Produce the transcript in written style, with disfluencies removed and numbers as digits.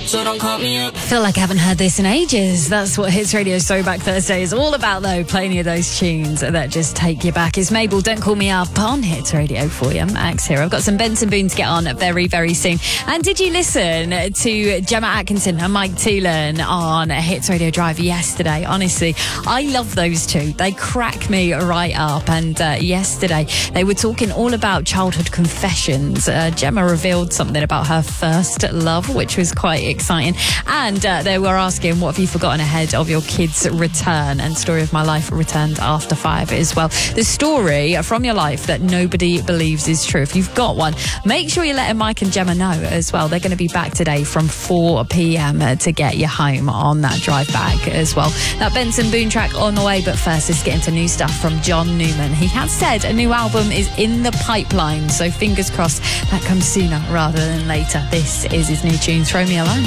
so don't call me up. Feel like I haven't heard this in ages. That's what Hits Radio Throwback Thursday is all about, though. Plenty of those tunes that just take you back. It's Mabel, Don't Call Me Up on Hits Radio for you. Max here. I've got some Benson Boone to get on very, very soon. And did you listen to Gemma Atkinson and Mike Toolin on Hits Radio Drive yesterday? Honestly, I love those two. They crack me right up. And yesterday, they were talking all about childhood confessions. Gemma revealed something about her first love, which was quite exciting. And they were asking, what have you forgotten ahead of your kids' return? And Story of My Life returned after 5 as well. The story from your life that nobody believes is true. If you've got one, make sure you're letting Mike and Gemma know as well. They're going to be back today from 4 p.m. to get you home on that drive back as well. That Benson Boone track on the way, but first let's get into new stuff from John Newman. He has said a new album is in the pipeline, so fingers crossed that comes sooner rather than later. This is his new tune, Throw Me Alone.